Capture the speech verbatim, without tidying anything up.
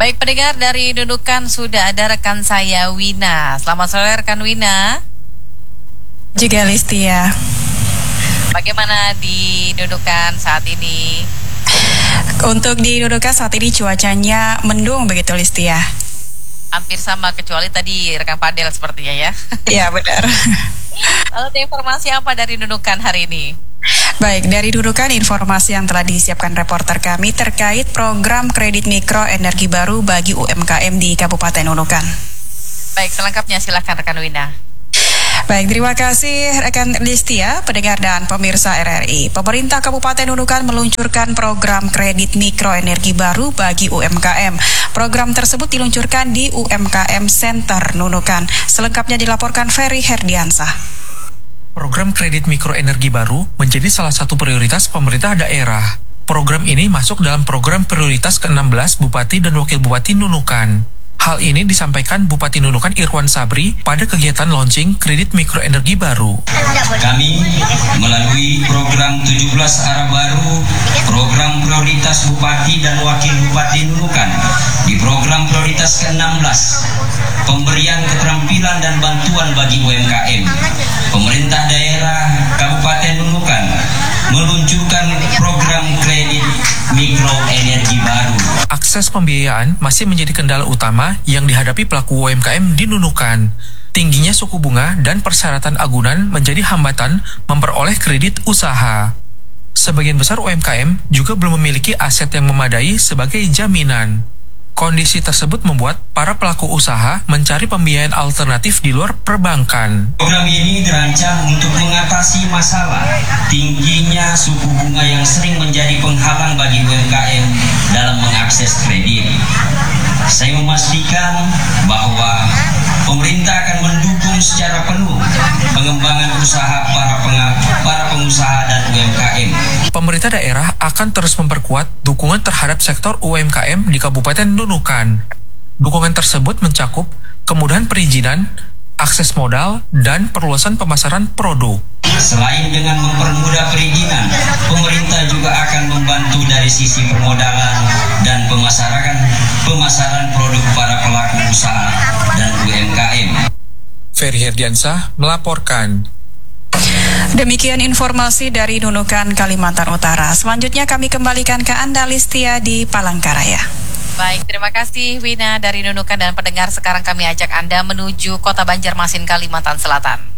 Baik pendengar, dari Nunukan sudah ada rekan saya Wina. Selamat sore rekan Wina. Juga Listia. Bagaimana di Nunukan saat ini? Untuk di Nunukan saat ini cuacanya mendung begitu Listia. Hampir sama kecuali tadi rekan Padel sepertinya ya. Iya benar. Lalu ada informasi apa dari Nunukan hari ini? Baik, dari Nunukan informasi yang telah disiapkan reporter kami terkait program kredit mikro energi baru bagi U M K M di Kabupaten Nunukan. Baik, selengkapnya silakan rekan Wina. Baik, terima kasih rekan Listia, pendengar dan pemirsa R R I. Pemerintah Kabupaten Nunukan meluncurkan program kredit mikro energi baru bagi U M K M. Program tersebut diluncurkan di U M K M Center Nunukan. Selengkapnya dilaporkan Ferry Herdiansah. Program kredit mikroenergi baru menjadi salah satu prioritas pemerintah daerah. Program ini masuk dalam program prioritas ke enam belas Bupati dan Wakil Bupati Nunukan. Hal ini disampaikan Bupati Nunukan Irwan Sabri pada kegiatan launching kredit mikroenergi baru. Kami melalui program tujuh belas arah baru, program prioritas Bupati dan Wakil Bupati Nunukan, di program prioritas ke enam belas, pemberian keterampilan dan bantuan bagi U M K M. Pemerintah daerah Kabupaten Nunukan meluncurkan program kredit mikro energi baru. Akses pembiayaan masih menjadi kendala utama yang dihadapi pelaku U M K M di Nunukan. Tingginya suku bunga dan persyaratan agunan menjadi hambatan memperoleh kredit usaha. Sebagian besar U M K M juga belum memiliki aset yang memadai sebagai jaminan. Kondisi tersebut membuat para pelaku usaha mencari pembiayaan alternatif di luar perbankan. Program ini dirancang untuk mengatasi masalah tingginya suku bunga yang sering menjadi penghalang bagi U M K M dalam mengakses kredit. Saya memastikan bahwa pemerintah akan mendukung secara penuh pengembangan usaha para, para pengusaha dan U M K M. Pemerintah daerah akan terus memperkuat dukungan terhadap sektor U M K M di Kabupaten Nunukan. Dukungan tersebut mencakup kemudahan perizinan, akses modal, dan perluasan pemasaran produk. Selain dengan mempermudah perizinan, pemerintah juga akan membantu dari sisi permodalan dan pemasaran pemasaran produk para pelaku usaha dan U M K M. Ferry Herdiansah melaporkan. Demikian informasi dari Nunukan, Kalimantan Utara. Selanjutnya kami kembalikan ke Anda Listia di Palangkaraya. Baik, terima kasih Wina dari Nunukan, dan pendengar sekarang kami ajak Anda menuju Kota Banjarmasin, Kalimantan Selatan.